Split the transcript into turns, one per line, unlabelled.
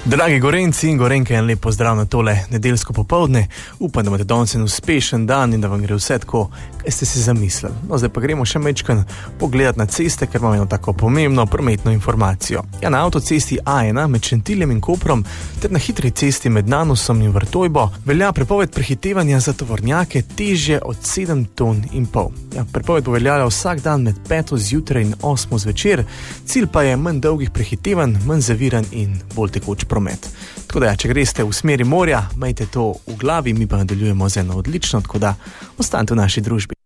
Dragi Gorenjci in Gorenjke, en lep pozdrav na tole nedeljsko popoldne. Upam, da imate danes en uspešen dan in da vam gre vse tako, kaj ste si zamislili. No, zdaj pa gremo še majčkeno pogledati na ceste, ker imamo eno tako pomembno prometno informacijo. Ja, na avtocesti A1 med Šentiljem in Koprom ter na hitri cesti med Nanusom in Vrtojbo velja prepoved prehitevanja za tovornjake težje od 7,5 ton. Ja, prepoved bo veljala vsak dan med 5 zjutraj in 8 zvečer. Cilj pa je manj dolgih prehitevanj, manj zaviran in bolj tekoč promet. Tako da, če greste v smeri morja, imejte to v glavi, mi pa nadaljujemo z eno odlično, tako da ostanite v naši družbi.